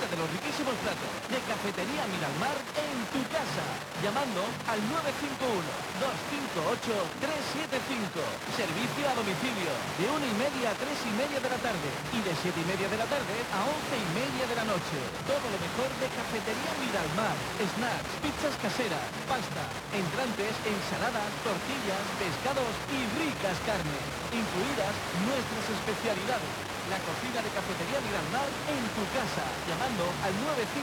disfruta de los riquísimos platos de Cafetería Miralmar en tu casa, llamando al 951-258-375. Servicio a domicilio de 1:30 a 3:30 de la tarde y de 7:30 de la tarde a 11:30 de la noche. Todo lo mejor de Cafetería Miralmar. Snacks, pizzas caseras, pasta, entrantes, ensaladas, tortillas, pescados y ricas carnes, incluidas nuestras especialidades. La cocina de Cafetería Miralmar en tu casa, llamando al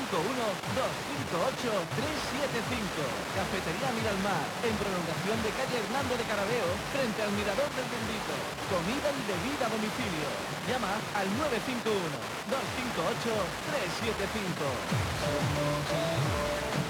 951-258-375. Cafetería Miralmar, en prolongación de calle Hernando de Carabeo, frente al Mirador del Bendito. Comida y bebida a domicilio. Llama al 951-258-375.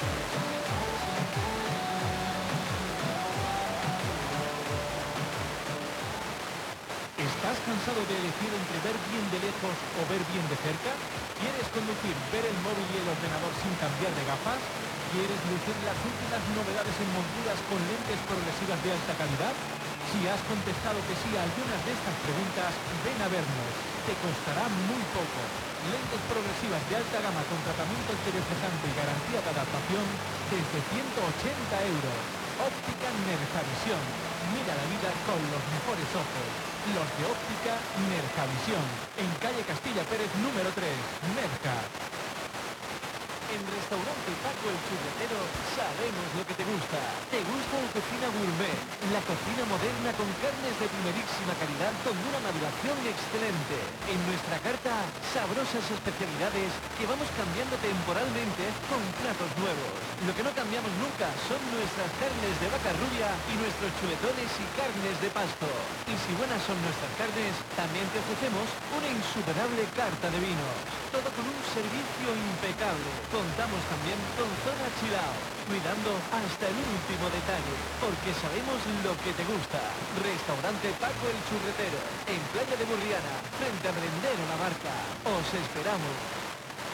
¿Estás cansado de elegir entre ver bien de lejos o ver bien de cerca? ¿Quieres conducir, ver el móvil y el ordenador sin cambiar de gafas? ¿Quieres lucir las últimas novedades en monturas con lentes progresivas de alta calidad? Si has contestado que sí a algunas de estas preguntas, ven a vernos. Te costará muy poco. Lentes progresivas de alta gama con tratamiento antirreflejante y garantía de adaptación desde 180 euros. Óptica Nerjavisión. Mira la vida con los mejores ojos. Los de Óptica Nerjavisión. En calle Castilla Pérez número 3, Nerja. En Restaurante Paco el Churretero sabemos lo que te gusta. ¿Te gusta la cocina gourmet? La cocina moderna con carnes de primerísima calidad con una maduración excelente. En nuestra carta, sabrosas especialidades que vamos cambiando temporalmente con platos nuevos. Lo que no cambiamos nunca son nuestras carnes de vaca rubia y nuestros chuletones y carnes de pasto. Y si buenas son nuestras carnes, también te ofrecemos una insuperable carta de vinos. Todo con un servicio impecable. Contamos también con zona chilao, cuidando hasta el último detalle, porque sabemos lo que te gusta. Restaurante Paco el Churretero, en Playa de Burriana, frente a Merendero La Barca. Os esperamos.